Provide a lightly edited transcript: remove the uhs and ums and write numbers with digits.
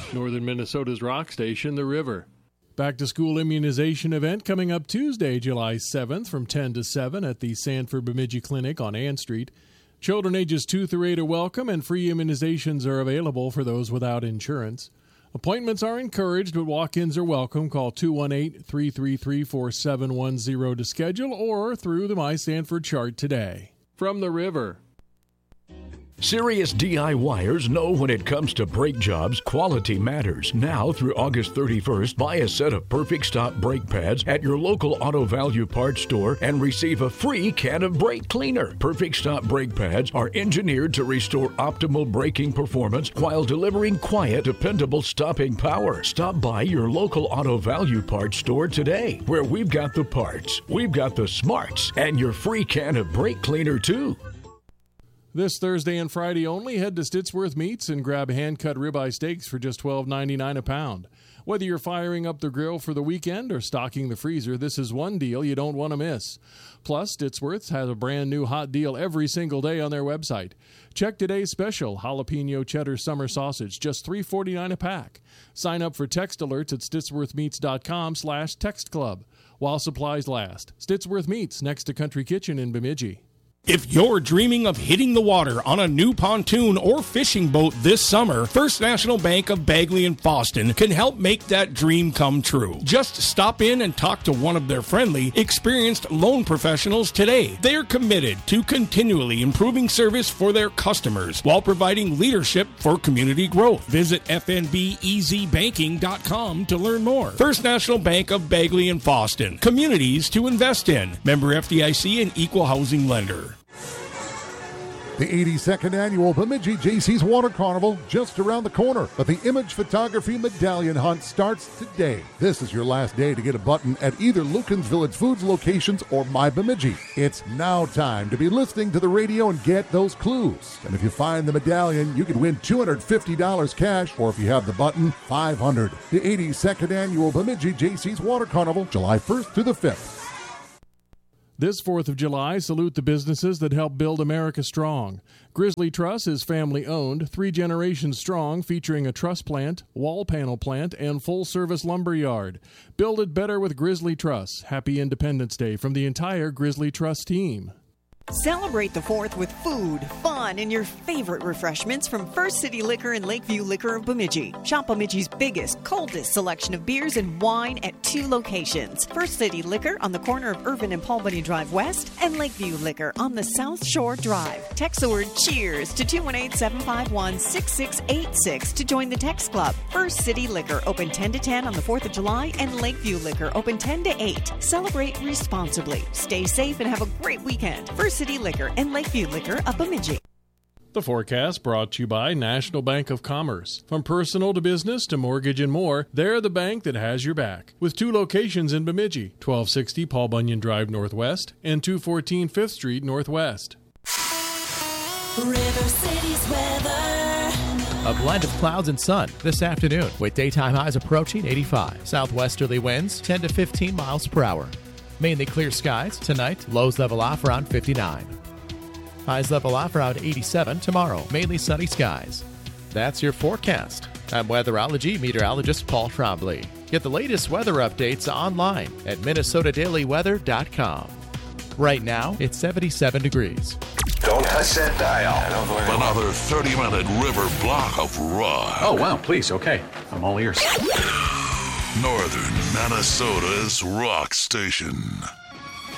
Northern Minnesota's rock station, The River. Back-to-school immunization event coming up Tuesday, July 7th from 10 to 7 at the Sanford Bemidji Clinic on Ann Street. Children ages 2 through 8 are welcome, and free immunizations are available for those without insurance. Appointments are encouraged, but walk-ins are welcome. Call 218-333-4710 to schedule or through the My Sanford chart today. From The River. Serious DIYers know when it comes to brake jobs, quality matters. Now through August 31st, buy a set of Perfect Stop brake pads at your local Auto Value parts store and receive a free can of brake cleaner. Perfect Stop brake pads are engineered to restore optimal braking performance while delivering quiet, dependable stopping power. Stop by your local Auto Value parts store today, where we've got the parts, we've got the smarts, and your free can of brake cleaner too. This Thursday and Friday only, head to Stittsworth Meats and grab hand-cut ribeye steaks for just $12.99 a pound. Whether you're firing up the grill for the weekend or stocking the freezer, this is one deal you don't want to miss. Plus, Stittsworth's has a brand new hot deal every single day on their website. Check today's special, jalapeno cheddar summer sausage, just $3.49 a pack. Sign up for text alerts at stittsworthmeats.com/textclub. While supplies last. Stittsworth Meats, next to Country Kitchen in Bemidji. If you're dreaming of hitting the water on a new pontoon or fishing boat this summer, First National Bank of Bagley and Fosston can help make that dream come true. Just stop in and talk to one of their friendly, experienced loan professionals today. They're committed to continually improving service for their customers while providing leadership for community growth. Visit fnbeasybanking.com to learn more. First National Bank of Bagley and Fosston. Communities to invest in. Member FDIC and equal housing lender. The 82nd annual Bemidji Jaycees Water Carnival just around the corner, but the Image Photography Medallion Hunt starts today. This is your last day to get a button at either Lucan's Village Foods locations or My Bemidji. It's now time to be listening to the radio and get those clues. And if you find the medallion, you can win $250 cash, or if you have the button, $500. The 82nd annual Bemidji Jaycees Water Carnival, July 1st through the 5th. This 4th of July, salute the businesses that help build America strong. Grizzly Truss is family-owned, 3 generations strong, featuring a truss plant, wall panel plant, and full-service lumber yard. Build it better with Grizzly Truss. Happy Independence Day from the entire Grizzly Truss team. Celebrate the 4th with food, fun, and your favorite refreshments from First City Liquor and Lakeview Liquor of Bemidji. Shop Bemidji's biggest, coldest selection of beers and wine at 2 locations. First City Liquor on the corner of Irvin and Paul Bunny Drive West, and Lakeview Liquor on the South Shore Drive. Text the word CHEERS to 218-751-6686 to join the text club. First City Liquor, open 10 to 10 on the 4th of July, and Lakeview Liquor, open 10 to 8. Celebrate responsibly. Stay safe and have a great weekend. First City Liquor and Lakeview Liquor of Bemidji. The forecast brought to you by National Bank of Commerce. From personal to business to mortgage and more, they're the bank that has your back. With 2 locations in Bemidji, 1260 Paul Bunyan Drive Northwest and 214 5th Street Northwest. River City's weather. A blend of clouds and sun this afternoon with daytime highs approaching 85. Southwesterly winds 10 to 15 miles per hour. Mainly clear skies tonight, lows level off around 59. Highs level off around 87 tomorrow, mainly sunny skies. That's your forecast. I'm weatherology meteorologist Paul Trombley. Get the latest weather updates online at minnesotadailyweather.com. Right now, it's 77 degrees. Don't touch that dial. Another 30-minute river block of rock. Oh, wow, please, okay. I'm all ears. Northern Minnesota's rock station.